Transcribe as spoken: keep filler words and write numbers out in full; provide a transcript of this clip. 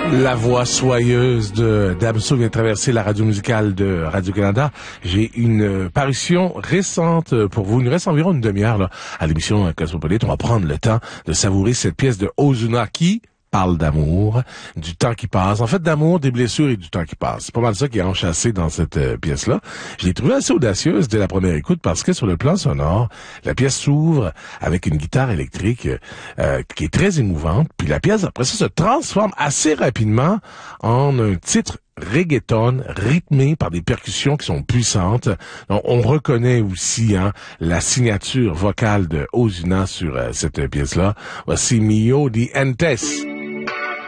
La voix soyeuse de Damso vient de traverser la radio musicale de Radio-Canada. J'ai une parution récente pour vous. Il nous reste environ une demi-heure là, à l'émission Cosmopolite. On va prendre le temps de savourer cette pièce de Ozuna qui parle d'amour, du temps qui passe. En fait, d'amour, des blessures et du temps qui passe. C'est pas mal ça qui est enchâssé dans cette euh, pièce-là. Je l'ai trouvée assez audacieuse dès la première écoute parce que sur le plan sonore, la pièce s'ouvre avec une guitare électrique euh, qui est très émouvante. Puis la pièce, après ça, se transforme assez rapidement en un titre reggaeton, rythmé par des percussions qui sont puissantes. Donc, on reconnaît aussi hein, la signature vocale de Ozuna sur euh, cette pièce-là. Voici Mio di Entes.